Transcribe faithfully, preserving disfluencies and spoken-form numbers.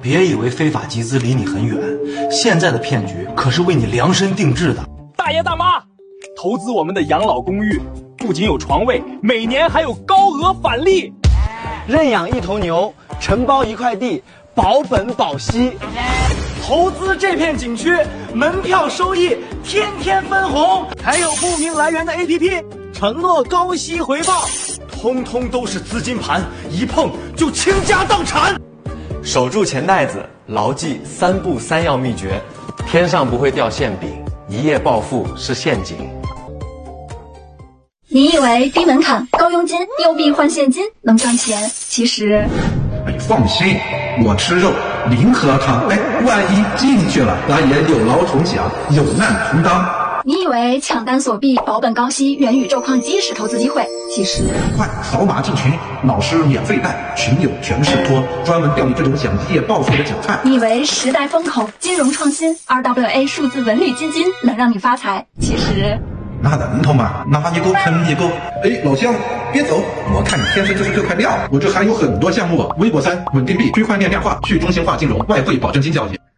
别以为非法集资离你很远，现在的骗局可是为你量身定制的。 大爷大妈，投资我们的养老公寓，不仅有床位，每年还有高额返利。 认养一头牛，承包一块地，保本保息。投资这片景区，门票收益天天分红，还有不明来源的 A P P， 承诺高息回报，通通都是资金盘，一碰就倾家荡产。 守住钱袋子，牢记三不三要秘诀：天上不会掉馅饼，一夜暴富是陷阱。 你以为低门槛、高佣金、优币换现金能赚钱？其实， 哎，放心，我吃肉，零喝汤。哎，万一进去了，咱也有劳同享，有难同当。 你以为抢单锁币、保本高息、元宇宙矿机是投资机会？其实， 快扫码进群，老师免费带，群友全是托，专门钓你这种想一夜暴富的韭菜。 你以为时代风口、金融创新、R W A 数字文旅基金能让你发财？其实。 那能头吗？拿一个坑一个。哎，老乡，别走！我看你天生就是这块料。我这还有很多项目，微博三、稳定币、区块链量化、去中心化金融、外汇保证金交易。